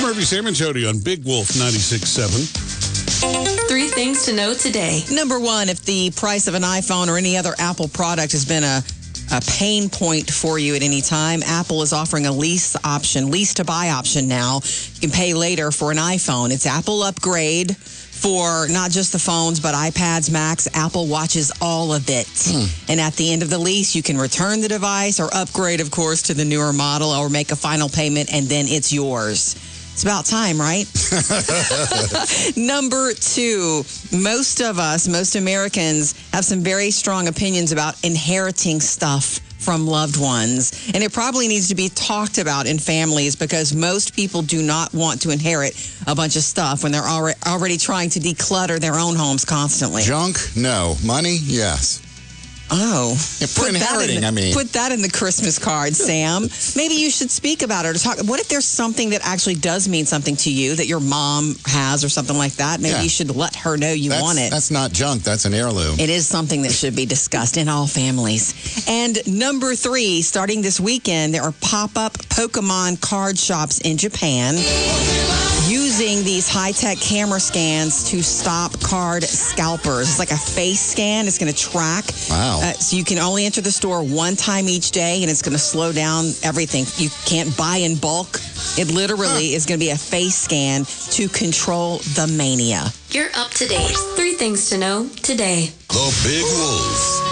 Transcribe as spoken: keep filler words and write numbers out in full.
Murphy, Sam, and Jody on Big Wolf ninety-six point seven. Three things to know today. Number one, if the price of an iPhone or any other Apple product has been a, a pain point for you at any time, Apple is offering a lease option, lease to buy option now. You can pay later for an iPhone. It's Apple Upgrade for not just the phones, but iPads, Macs, Apple Watches, all of it. Hmm. And at the end of the lease, you can return the device or upgrade, of course, to the newer model or make a final payment, and then it's yours. It's about time, right? Number two, most of us, most Americans, have some very strong opinions about inheriting stuff from loved ones. And it probably needs to be talked about in families because most people do not want to inherit a bunch of stuff when they're already, already trying to declutter their own homes constantly. Junk? No. Money? Yes. Oh. Yeah, for inheriting, the, I mean. Put that in the Christmas card, Sam. Maybe you should speak about it or talk. What if there's something that actually does mean something to you that your mom has or something like that? Maybe yeah. you should let her know you that's, want it. That's not junk. That's an heirloom. It is something that should be discussed in all families. And number three, starting this weekend, there are pop-up Pokemon card shops in Japan using these high-tech camera scans to stop card scalpers. It's like a face scan. It's going to track. Wow. Uh, so you can only enter the store one time each day, and it's going to slow down everything. You can't buy in bulk. It literally huh. is going to be a face scan to control the mania. You're up to date. Three things to know today. The Big Wolf.